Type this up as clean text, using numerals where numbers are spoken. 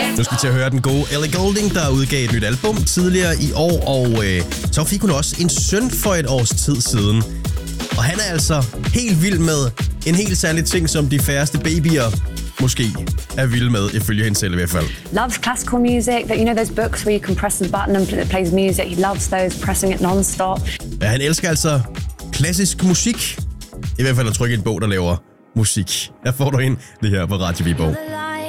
Nu skal vi til at høre den gode Ellie Goulding, der udgav et nyt album tidligere i år, og så fik hun også en søn for et års tid siden. Og han er altså helt vild med en helt særlig ting, som de færreste babyer måske er vilde med, ifølge hende selv i hvert fald. Loves classical music, that you know those books where you can press the button and it plays music. He loves those, pressing it non-stop. Ja, han elsker altså klassisk musik. I hvert fald at trykke en bog, der laver musik. Her får du ind det her på Radio Viborg.